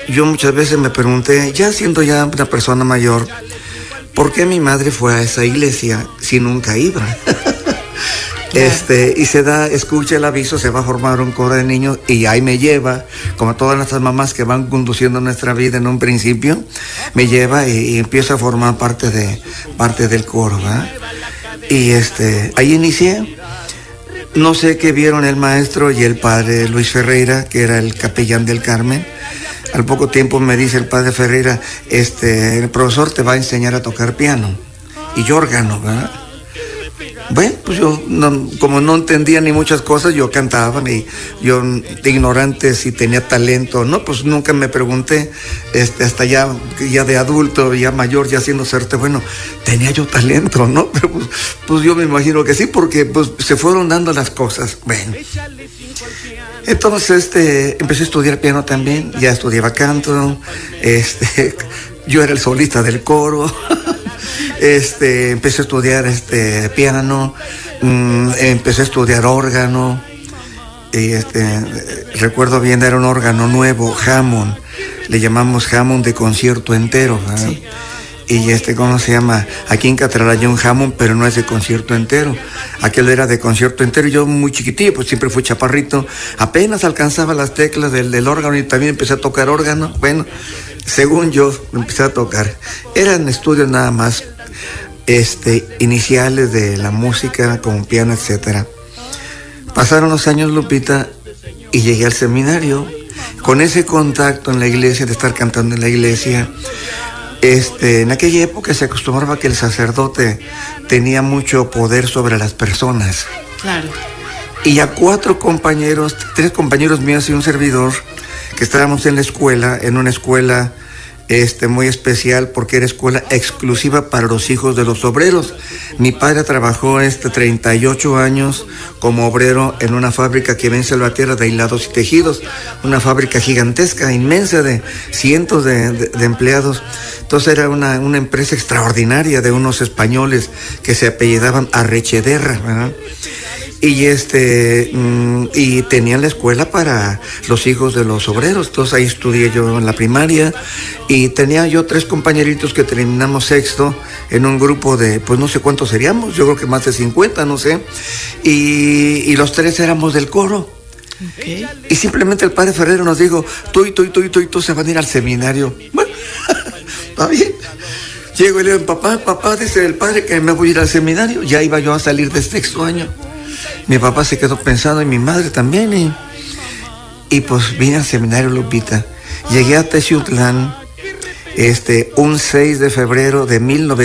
yo muchas veces me pregunté, ya siendo ya una persona mayor, ¿por qué mi madre fue a esa iglesia si nunca iba? Y escucha el aviso, se va a formar un coro de niños y ahí me lleva, como todas nuestras mamás que van conduciendo nuestra vida en un principio, me lleva y empiezo a formar parte del coro, ¿verdad? Y ahí inicié. No sé qué vieron el maestro y el padre Luis Ferreira, que era el capellán del Carmen. Al poco tiempo me dice el padre Ferreira, el profesor te va a enseñar a tocar piano y órgano, ¿verdad? Bueno, pues yo, como no entendía ni muchas cosas, yo cantaba y yo, ignorante si tenía talento, ¿no? Pues nunca me pregunté, hasta ya de adulto, ya mayor, ya siendo suerte, bueno, tenía yo talento, ¿no? Pero pues yo me imagino que sí, porque pues se fueron dando las cosas. Bueno, entonces empecé a estudiar piano también, ya estudiaba canto, yo era el solista del coro. Empecé a estudiar piano, empecé a estudiar órgano, y recuerdo bien, era un órgano nuevo, Hammond, le llamamos Hammond de concierto entero, ¿verdad? Sí. Y ¿cómo se llama? Aquí en Catral hay un Hammond, pero no es de concierto entero. Aquel era de concierto entero, y yo muy chiquitillo, pues siempre fui chaparrito, apenas alcanzaba las teclas del órgano y también empecé a tocar órgano. Bueno, según yo, empecé a tocar. Eran estudios nada más, iniciales de la música, como piano, etcétera. Pasaron los años, Lupita, y llegué al seminario, con ese contacto en la iglesia, de estar cantando en la iglesia. En aquella época se acostumbraba que el sacerdote tenía mucho poder sobre las personas. Claro. Y a 3 compañeros míos y un servidor, que estábamos en la escuela, en una escuela muy especial, porque era escuela exclusiva para los hijos de los obreros. Mi padre trabajó 38 años como obrero en una fábrica que vence la tierra de hilados y tejidos, una fábrica gigantesca, inmensa, de cientos de empleados. Entonces era una empresa extraordinaria de unos españoles que se apellidaban Arrechederra, ¿verdad? Y tenían la escuela para los hijos de los obreros. Entonces ahí estudié yo en la primaria, y tenía yo 3 compañeritos que terminamos sexto en un grupo de, pues no sé cuántos seríamos, yo creo que más de 50, no sé, y los 3 éramos del coro. Okay. Y simplemente el padre Ferrero nos dijo, tú se van a ir al seminario. Bueno, está bien. Llego y le digo, papá, dice el padre que me voy a ir al seminario. Ya iba yo a salir de sexto año. Mi papá se quedó pensando, y mi madre también, y pues vine al seminario, Lupita. Llegué a Teciutlán un 6 de febrero de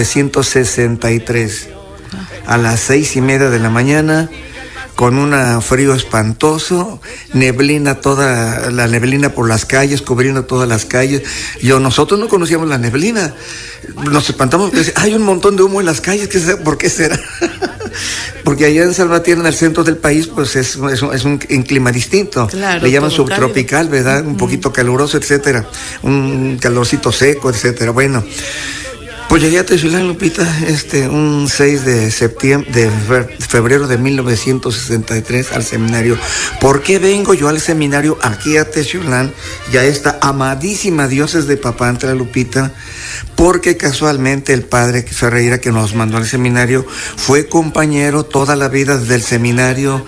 1963 a las 6:30 de la mañana, con un frío espantoso, toda la neblina por las calles, cubriendo todas las calles. Nosotros no conocíamos la neblina, nos espantamos porque hay un montón de humo en las calles, ¿por qué será? Porque allá en Salvatierra, en el centro del país, pues es un clima distinto. Claro, le llaman subtropical, ¿verdad? Un poquito caluroso, etcétera. Un calorcito seco, etcétera. Bueno, pues llegué a Teciutlán, Lupita, un 6 de febrero de 1963 al seminario. ¿Por qué vengo yo al seminario aquí a Teciutlán y a esta amadísima diócesis de Papantla, Lupita? Porque casualmente el padre Ferreira, que nos mandó al seminario, fue compañero toda la vida del seminario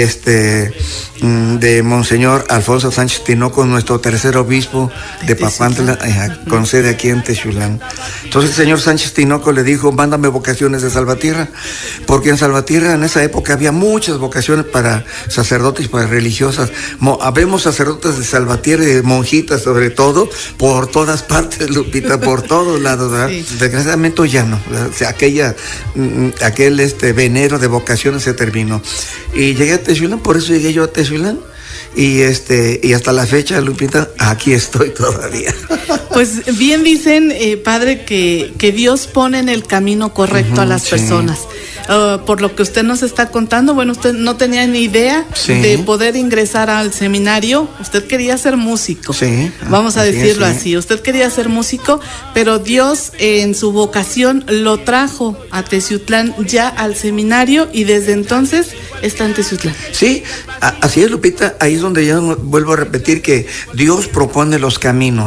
de Monseñor Alfonso Sánchez Tinoco, nuestro tercer obispo de Papantla, con sede aquí en Teciutlán. Entonces el señor Sánchez Tinoco le dijo, mándame vocaciones de Salvatierra, porque en Salvatierra en esa época había muchas vocaciones para sacerdotes y para religiosas. Habemos sacerdotes de Salvatierra y de monjitas, sobre todo, por todas partes, Lupita, por todos lados, ¿verdad? Sí. Desgraciadamente ya no, o sea, aquel venero de vocaciones se terminó. Y llegué a Teciutlán, por eso llegué yo a Teciutlán. Y hasta la fecha, Lupita, aquí estoy todavía. Pues bien dicen, padre, que Dios pone en el camino correcto a las personas. Por lo que usted nos está contando, bueno, usted no tenía ni idea de poder ingresar al seminario. Usted quería ser músico, vamos a decirlo así. Usted quería ser músico, pero Dios en su vocación lo trajo a Teciutlán, ya al seminario, y desde entonces está en Teciutlán. Sí, así es, Lupita. Ahí es donde yo vuelvo a repetir que Dios propone los caminos.